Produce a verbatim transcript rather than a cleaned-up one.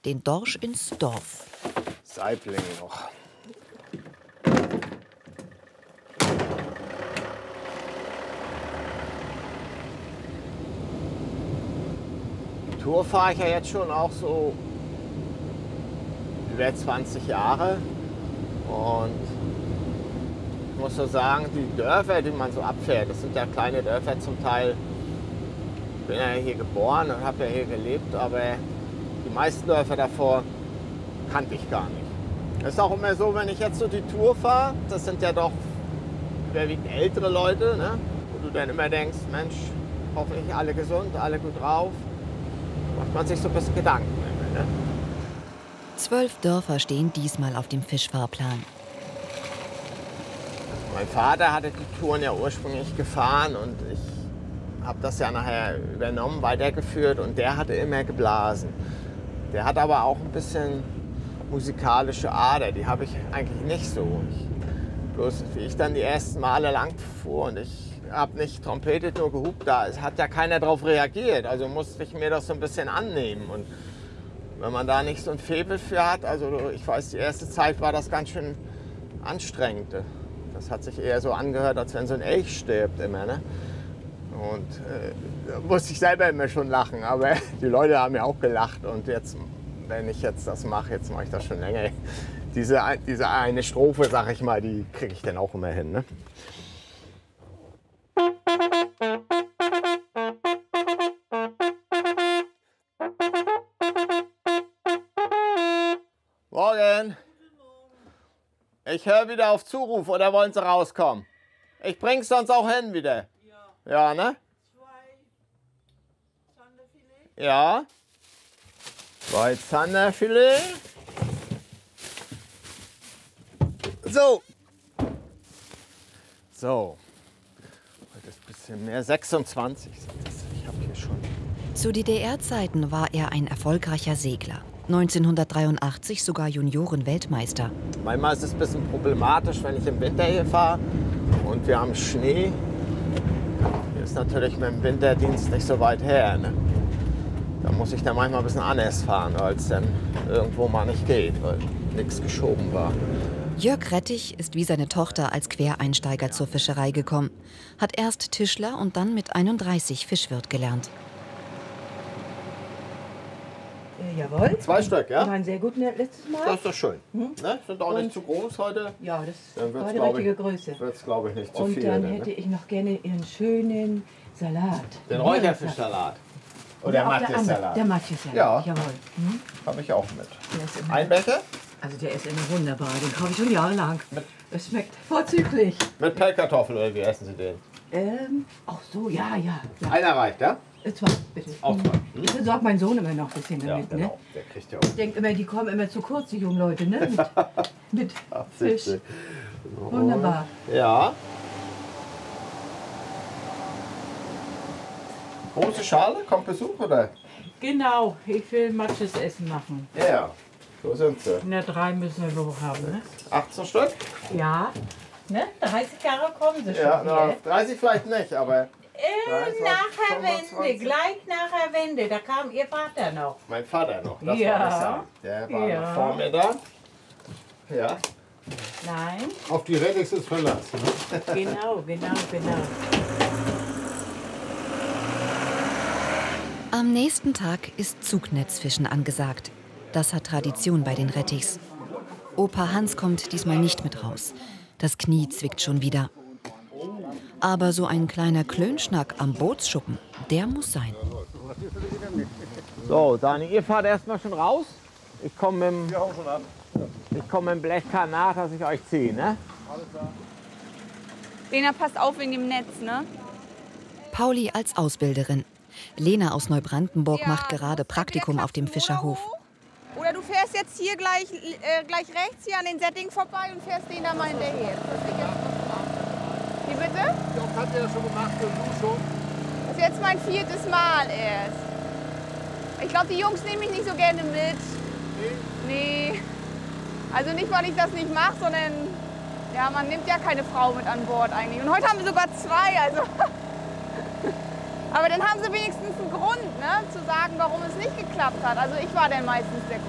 den Dorsch ins Dorf. Saiblinge noch. Die Tour fahre ich ja jetzt schon auch so über zwanzig Jahre. Und ich muss so sagen, die Dörfer, die man so abfährt, das sind ja kleine Dörfer zum Teil. Ich bin ja hier geboren und habe ja hier gelebt, aber die meisten Dörfer davor kannte ich gar nicht. Es ist auch immer so, wenn ich jetzt so die Tour fahre, das sind ja doch überwiegend ältere Leute, ne? Wo du dann immer denkst, Mensch, hoffentlich alle gesund, alle gut drauf. Macht man sich so ein bisschen Gedanken. Ne? Zwölf Dörfer stehen diesmal auf dem Fischfahrplan. Mein Vater hatte die Touren ja ursprünglich gefahren und ich habe das ja nachher übernommen, weitergeführt und der hatte immer geblasen. Der hat aber auch ein bisschen musikalische Ader, die habe ich eigentlich nicht so. Ich, bloß wie ich dann die ersten Male lang fuhr und ich habe nicht trompetet, nur gehupt, da hat ja keiner drauf reagiert, also musste ich mir das so ein bisschen annehmen. Und wenn man da nicht so ein Faible für hat, also ich weiß, die erste Zeit war das ganz schön anstrengend. Das hat sich eher so angehört, als wenn so ein Elch stirbt immer, ne? Und äh, da musste ich selber immer schon lachen, aber die Leute haben ja auch gelacht. Und jetzt, wenn ich jetzt das mache, jetzt mache ich das schon länger. Diese, diese eine Strophe, sag ich mal, die kriege ich dann auch immer hin, ne? Morgen. Ich höre wieder auf Zuruf, oder wollen Sie rauskommen? Ich bring's sonst auch hin wieder. Ja. Ja, ne? Zwei Zanderfilet. Ja. Zwei Zanderfilet. So. So. Heute ist ein bisschen mehr. sechsundzwanzig sind das. Ich habe hier schon. Zu D D R-Zeiten war er ein erfolgreicher Segler. neunzehnhundertdreiundachtzig sogar Junioren-Weltmeister. Manchmal ist es ein bisschen problematisch, wenn ich im Winter hier fahre und wir haben Schnee. Hier ist natürlich mit dem Winterdienst nicht so weit her. Ne? Da muss ich dann manchmal ein bisschen anders fahren, weil es dann irgendwo mal nicht geht, weil nichts geschoben war. Jörg Rettich ist wie seine Tochter als Quereinsteiger zur Fischerei gekommen. Hat erst Tischler und dann mit einunddreißig Fischwirt gelernt. Äh, jawohl. Zwei Stück, ja? Die waren sehr gut ne, letztes Mal. Das ist doch schön. Hm? Ne? Sind auch nicht Und- zu groß heute. Ja, das Dann wird's, war die glaub richtige ich, Größe. Wird es, glaube ich, nicht zu Und viel. dann ne? hätte ich noch gerne Ihren schönen Salat. Den Räucherfischsalat. Oder auch der andere, Matjes-Salat. Der Matjes-Salat, Ja. jawohl. Hm? Habe ich auch mit. Der ist immer, Ein Becher also der ist immer wunderbar, den kaufe ich schon jahrelang. Mit- Es schmeckt vorzüglich. mit Pellkartoffel, oder wie essen Sie den? Ähm, ach so, ja, ja. ja. Einer reicht, ja? Äh, Zwei, bitte. Auch zwei. Hm? Das sorgt mein Sohn immer noch ein bisschen Ja, damit, genau. ne? Der kriegt ja Ich denke immer, die kommen immer zu kurz, die jungen Leute, ne? Mit, mit auch Fisch. siebzig. Wunderbar. Ja. Große Schale, kommt Besuch, oder? Genau, ich will Matjes Essen machen. Ja. So sind sie. Na, drei müssen wir noch haben, ne? achtzehn Stück? Ja. Ne? dreißig Jahre kommen sie schon. Ja, na, hier. dreißig vielleicht nicht, aber Äh, dreiundzwanzig, nachher Wende, fünfundzwanzig. gleich nachher Wende. Da kam ihr Vater noch. mein Vater noch. Das Ja. war das ja. Der war Ja. noch vor mir da. Ja. Nein, Auf die Rettix ist Verlass. Ne? genau, genau, genau. Am nächsten Tag ist Zugnetzfischen angesagt. Das hat Tradition bei den Rettichs. Opa Hans kommt diesmal nicht mit raus. Das Knie zwickt schon wieder. Aber so ein kleiner Klönschnack am Bootsschuppen, der muss sein. So, Dani, ihr fahrt erstmal schon raus. Ich komme mit, dem- Wir hauen schon ab. ich komm mit dem Blechkar nach, dass ich euch ziehe, ne? Lena, passt auf in dem Netz, ne? Pauli als Ausbilderin. Lena aus Neubrandenburg Ja, macht gerade du musst Praktikum entweder auf dem kannst du nur Fischerhof. hoch, Oder du fährst jetzt hier gleich, äh, gleich rechts hier an den Setting vorbei und fährst den da mal hinterher. Wie bitte? Ja, das hat ihr ja schon gemacht und du schon. Das ist jetzt mein viertes Mal erst. Ich glaube, die Jungs nehmen mich nicht so gerne mit. Nee. Also nicht, weil ich das nicht mache, sondern ja, man nimmt ja keine Frau mit an Bord eigentlich. Und heute haben wir sogar zwei, also. Aber dann haben sie wenigstens einen Grund, ne, zu sagen, warum es nicht geklappt hat. Also ich war dann meistens der Grund.